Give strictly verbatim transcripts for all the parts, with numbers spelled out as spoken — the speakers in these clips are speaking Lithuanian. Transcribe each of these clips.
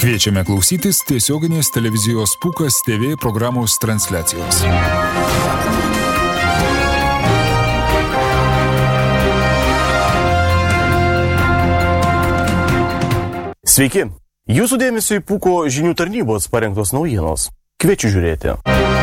Kviečiame klausytis tiesioginės televizijos Pūkas T V programos transliacijos. Sveiki! Jūsų dėmesio į Pūko žinių tarnybos parengtos naujienos. Kviečiu žiūrėti.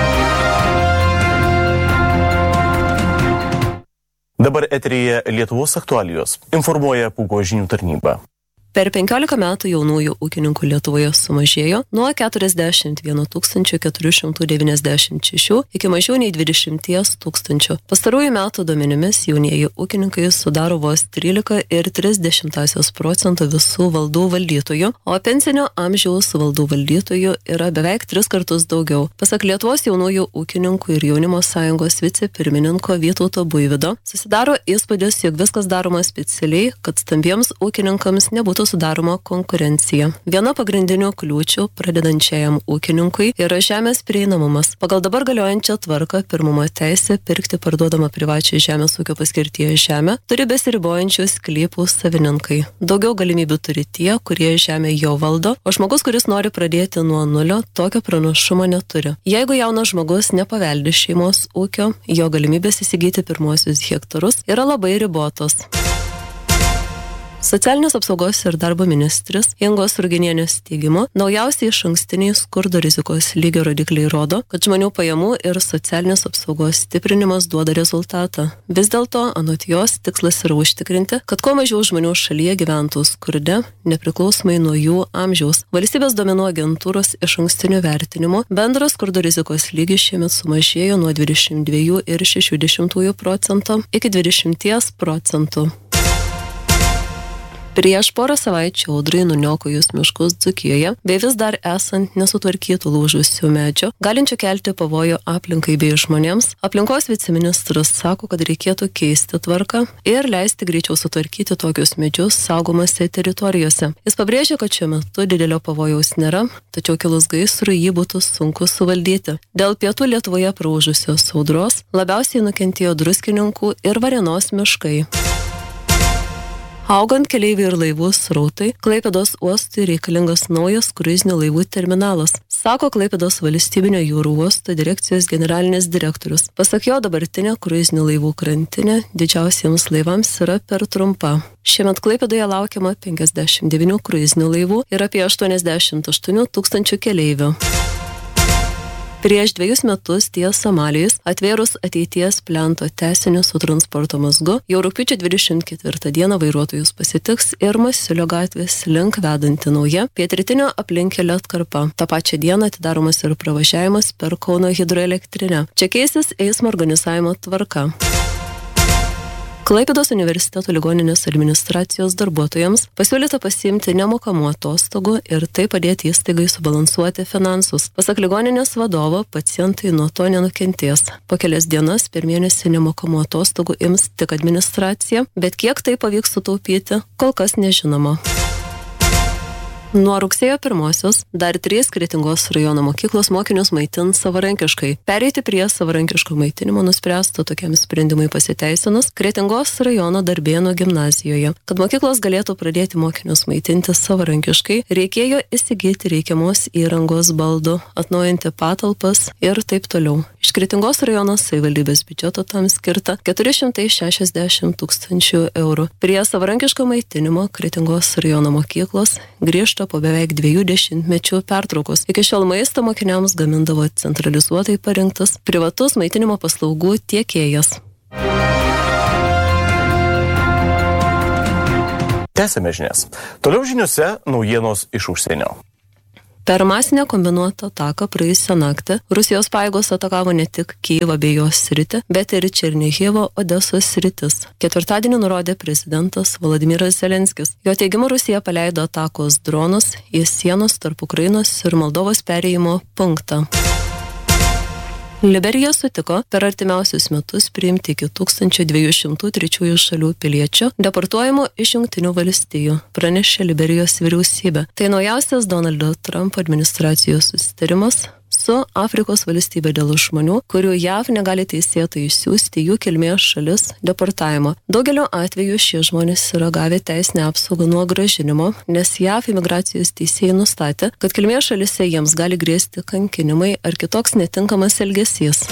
Dabar eteryje Lietuvos aktualijos. Informuoja Pūko žinių tarnyba. Per penkiolika metų jaunųjų ūkininkų Lietuvoje sumažėjo nuo keturiasdešimt vienas tūkstantis keturi šimtai devyniasdešimt šeši iki mažiau nei dvidešimt tūkstančių. Pastarųjų metų duomenimis jaunieji ūkininkai sudaro vos trylika ir tris dešimtąsias procento visų valdų valdytojų, o pensinio amžiaus valdų valdytojų yra beveik tris kartus daugiau. Pasak Lietuvos jaunųjų ūkininkų ir jaunimo sąjungos vicepirmininko Vytauto Buivydo, susidaro įspūdis, jog viskas daroma specialiai, kad stambiems ūkininkams nebūtų sudaroma konkurencija. Viena pagrindinių kliūčių pradedančiajam ūkininkui yra žemės prieinamumas. Pagal dabar galiojančią tvarką pirmumo teisę pirkti parduodamą privačią žemės ūkio paskirtyje žemę turi besiribojančių sklypų savininkai. Daugiau galimybių turi tie, kurie žemę jau valdo, o žmogus, kuris nori pradėti nuo nulio, tokio pranašumo neturi. Jeigu jaunas žmogus nepaveldi šeimos ūkio, jo galimybės įsigyti pirmuosius hektarus yra labai ribotos. Socialinės apsaugos ir darbo ministrės Ingos Ruginienės teigimu, naujausiai išankstiniai skurdo rizikos lygio rodikliai rodo, kad žmonių pajamų ir socialinės apsaugos stiprinimas duoda rezultatą. Vis dėlto, anot jos, tikslas yra užtikrinti, kad kuo mažiau žmonių šalyje gyventų skurde, nepriklausomai nuo jų amžiaus. Valstybės duomenų agentūros išankstinių vertinimų bendras skurdo rizikos lygis šiemet sumažėjo nuo dvidešimt dviejų ir šešių dešimtųjų procento iki dvidešimt procentų. Prieš porą savaičių audrai nuniokojus miškus Dzūkijoje, bei vis dar esant nesutvarkytų lūžusių medžių, galinčių kelti pavojų aplinkai bei žmonėms, aplinkos viceministras sako, kad reikėtų keisti tvarką ir leisti greičiau sutvarkyti tokius medžius saugomose teritorijose. Jis pabrėžė, kad šiuo metu didelio pavojaus nėra, tačiau kilus gaisrui jį būtų sunku suvaldyti. Dėl pietų Lietuvoje praūžusios audros labiausiai nukentėjo Druskininkų ir Varėnos miškai. Augant keleivių ir laivų srautai, Klaipėdos uostui reikalingas naujas kruizinių laivų terminalas, sako Klaipėdos valstybinio jūrų uosto direkcijos generalinis direktorius. Pasak jo, dabartinė kruizinių laivų krantinė didžiausiems laivams yra per trumpa. Šiemet Klaipėdoje laukiama penkiasdešimt devynių kruizinių laivų ir apie aštuoniasdešimt aštuonių tūkstančių keleivių. Prieš dviejus metus ties Somalijos atvėrus ateities plento tęsinį su transporto mazgu, jau rugpjūčio dvidešimt ketvirtą dieną vairuotojus pasitiks ir Masiulio gatvės link vedanti nauja pietrytinio aplinkelio atkarpa. Ta pačia diena atidaromas ir pravažiavimas per Kauno hidroelektrinę. Čia keisis eismo organizavimo tvarka. Klaipėdos universiteto ligoninės administracijos darbuotojams pasiūlyta pasiimti nemokamų atostogų ir tai padėti įstaigai subalansuoti finansus. Pasak ligoninės vadovo, pacientai nuo to nenukentės. Po kelias dienas per mėnesį nemokamų atostogų ims tik administracija, bet kiek tai pavyks sutaupyti, kol kas nežinoma. Nuo rugsėjo pirmosios dar trys Kretingos rajono mokyklos mokinius maitins savarankiškai. Pereiti prie savarankiško maitinimo nuspręsta tokiam sprendimui pasiteisinus Kretingos rajono Darbėnų gimnazijoje. Kad mokyklos galėtų pradėti mokinius maitinti savarankiškai, reikėjo įsigyti reikiamos įrangos baldų, atnaujinti patalpas ir taip toliau. Iš Kretingos rajono savivaldybės biudžeto tam skirta keturi šimtai šešiasdešimt tūkstančių eurų. Prie savarankiško maitinimo Kretingos rajono mokyklos grįžta po beveik dviejų dešimtmečių pertraukos. Iki šiol maistą mokiniams gamindavo centralizuotai parinktas privatus maitinimo paslaugų tiekėjas. Tęsiame žinias. Toliau žiniuose naujienos iš užsienio. Per masinę kombinuotą ataką praėjusią naktį Rusijos pajėgos atakavo ne tik Kijevą bei jos sritį, bet ir Černihivo, Odesos sritis. Ketvirtadienį nurodė prezidentas Volodymyras Zelenskis. Jo teigimu, Rusija paleido atakos dronus į sienos tarp Ukrainos ir Moldovos perėjimo punktą. Liberija sutiko per artimiausius metus priimti iki tūkstančio dviejų šimtų trečiųjų šalių piliečių deportuojamų iš Jungtinių valstijų, pranešė Liberijos vyriausybė. Tai naujausias Donaldo Trumpo administracijos susitarimas su Afrikos valstybė dėl žmonių, kurių J A V negali teisėtai išsiųsti jų kilmės šalis deportavimo. Daugelio atveju šie žmonės yra gavę teisinę apsaugą nuo grąžinimo, nes J A V imigracijos teisėjai nustatė, kad kilmės šalise jiems gali grėsti kankinimai ar kitoks netinkamas elgesys.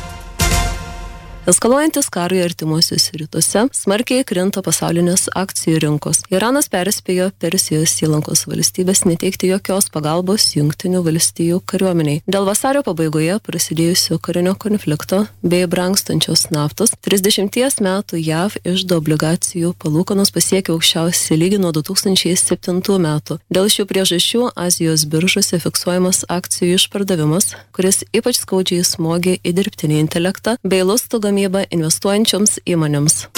Eskaluojantis karui artimuosiuose rytuose smarkiai krinta pasaulinės akcijų rinkos. Iranas perspėjo Persijos įlankos valstybės neteikti jokios pagalbos Jungtinių valstijų kariuomeniai. Dėl vasario pabaigoje prasidėjusio karinio konflikto bei brangstančios naftos trisdešimties metų J A V iždo obligacijų palūkanos pasiekė aukščiausią lygį nuo du tūkstančiai septintų metų. Dėl šių priežasčių Azijos biržose fiksuojamas akcijų išpardavimas, kuris ypač skaudžiai smogė į dirbtinį intelektą bei lustų gamybą investuojančioms įmonėms.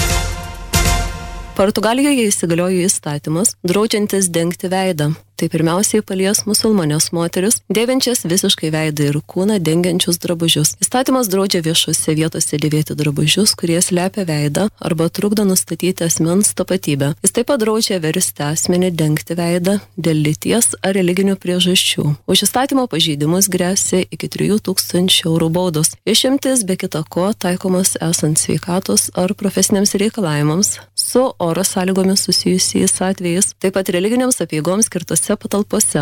Portugalijoje įsigaliojo įstatymas, draudžiantis dengti veidą. Tai pirmiausiai palies musulmonės moteris, dėvinčias visiškai veidą ir kūną dengiančius drabužius. Įstatymas draudžia viešose vietose dėvėti drabužius, kurie slepia veidą arba trukdo nustatyti asmens tapatybę. Jis taip pat draudžia versti asmenį dengti veidą dėl lyties ar religinių priežasčių. Už įstatymo pažeidimus gresia iki trijų tūkstančių eurų baudos. Išimtis be kita ko taikomas esant sveikatos ar profesiniams reikalavimams su oro sąlygomis susijusiais atvejais, taip pat religiniams apeigoms skirtose patalpose.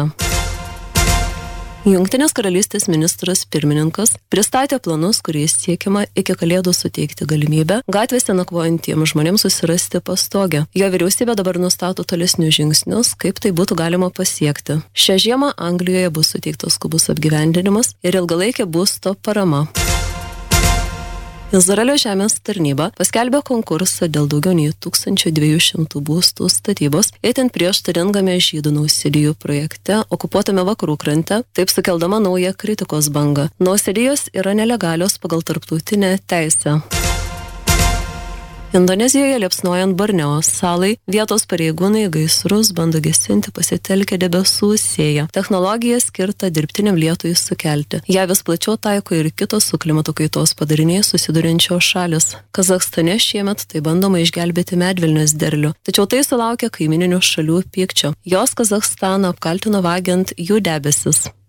Jungtinės karalystės ministras pirmininkas pristatė planus, kuriais siekiama iki kalėdų suteikti galimybę gatvėse nakvojantiems žmonėms susirasti pastogę. Jo vyriausybė dabar nustato tolesnius žingsnius, kaip tai būtų galima pasiekti. Šią žiemą Anglijoje bus suteiktas skubus apgyvendinimas ir ilgalaikė būsto parama. Izraelio žemės tarnyba paskelbė konkursą dėl daugiau nei tūkstančio dviejų šimtų būstų statybos, itin prieštaringame žydų nausėdijų projekte okupuotame vakarų krante, taip sukeldama naują kritikos bangą. Nausėdijos yra nelegalios pagal tarptautinę teisę. Indonezijoje liepsnojant Borneo salai, vietos pareigūnai gaisrus bando gesinti pasitelkę debesų sėją. Technologija skirta dirbtiniam lietui sukelti. Ja vis plačiau taiko ir kitos su klimato kaitos padariniais susiduriančios šalis. Kazachstane šiemet tai bandoma išgelbėti medvilnės derlių, tačiau tai sulaukia kaimininių šalių pykčio. Jos Kazachstaną apkaltino vagiant jų debesis.